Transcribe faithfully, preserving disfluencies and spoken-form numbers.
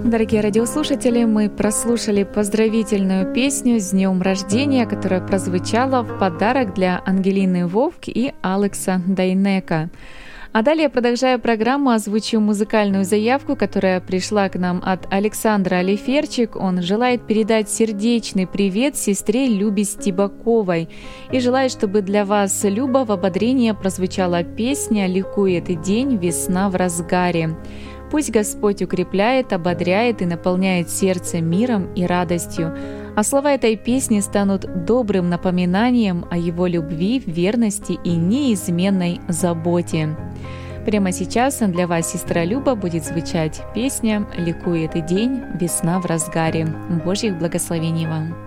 Дорогие радиослушатели, мы прослушали поздравительную песню «С днем рождения», которая прозвучала в подарок для Ангелины Вовк и Алекса Дайнека. А далее, продолжая программу, озвучу музыкальную заявку, которая пришла к нам от Александра Алиферчик. Он желает передать сердечный привет сестре Любе Стебаковой и желает, чтобы для вас, Люба, в ободрение прозвучала песня «Ликует и день, весна в разгаре». Пусть Господь укрепляет, ободряет и наполняет сердце миром и радостью, а слова этой песни станут добрым напоминанием о Его любви, верности и неизменной заботе. Прямо сейчас для вас, сестра Люба, будет звучать песня «Ликует и день, весна в разгаре». Божьих благословений вам!